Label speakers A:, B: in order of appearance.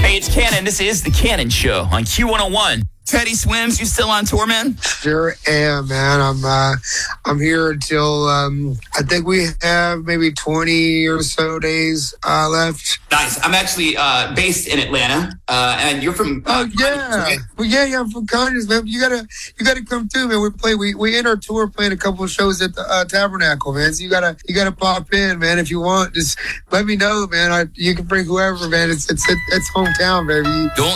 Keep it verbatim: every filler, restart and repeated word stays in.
A: Hey, it's Cannon. This is The Cannon Show on Q one oh one. Teddy Swims, you still on tour, man?
B: Sure am, man. I'm uh, I'm here until um, I think we have maybe twenty or so days uh, left.
A: Nice. I'm actually uh, based in Atlanta, uh, and you're from. Uh,
B: oh yeah, right? well yeah, yeah. I'm from Conyers, man. You gotta you gotta come through, man. We play. We we end our tour playing a couple of shows at the uh, Tabernacle, man. So you gotta you gotta pop in, man. If you want, just let me know, man. I, you can bring whoever, man. It's it's it's hometown, baby.
A: Don't